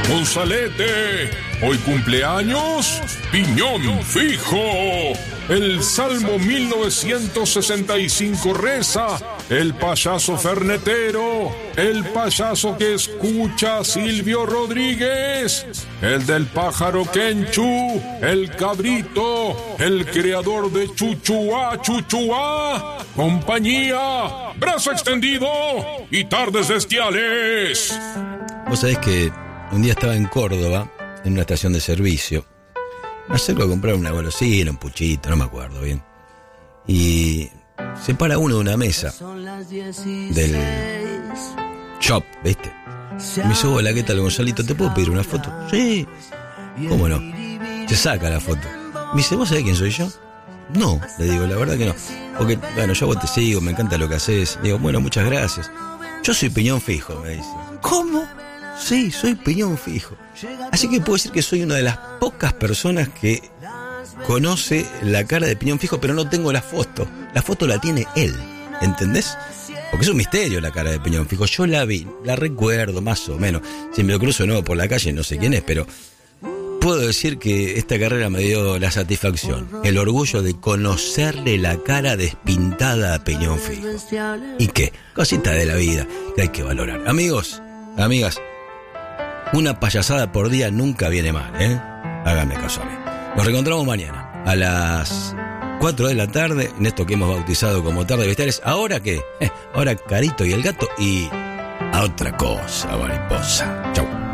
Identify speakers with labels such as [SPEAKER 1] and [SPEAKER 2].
[SPEAKER 1] Gonzalete, hoy cumpleaños Piñón Fijo. El Salmo 1965 reza: el payaso fernetero, el payaso que escucha a Silvio Rodríguez, el del pájaro Kenchu, el cabrito, el creador de Chuchuá, Chuchuá, compañía, brazo extendido y tardes bestiales.
[SPEAKER 2] Vos sabés que un día estaba en Córdoba, en una estación de servicio. Me acerco a comprar una golosina, un puchito, no me acuerdo bien. Y se para uno de una mesa del shop, ¿viste? Y me dice: hola, ¿qué tal, Gonzalito? ¿Te puedo pedir una foto? Sí. ¿Cómo no? Se saca la foto. Me dice: ¿vos sabés quién soy yo? No, le digo, la verdad que no. Porque, bueno, yo a vos te sigo, me encanta lo que haces. Digo, bueno, muchas gracias. Yo soy Piñón Fijo, me dice. ¿Cómo? Sí, soy Piñón Fijo. Así que puedo decir que soy una de las pocas personas que conoce la cara de Piñón Fijo, pero no tengo la foto. La foto la tiene él, ¿entendés? Porque es un misterio la cara de Piñón Fijo. Yo la vi, la recuerdo más o menos. Si me lo cruzo de nuevo por la calle, no sé quién es, pero puedo decir que esta carrera me dio la satisfacción, el orgullo de conocerle la cara despintada a Piñón Fijo. ¿Y qué? Cosita de la vida que hay que valorar. Amigos, amigas, una payasada por día nunca viene mal, ¿eh? Háganme caso a mí. Nos reencontramos mañana a las 4 de la tarde en esto que hemos bautizado como Tarde Bestiales. ¿Ahora qué? Ahora Carito y el gato y a otra cosa, mariposa. Chau.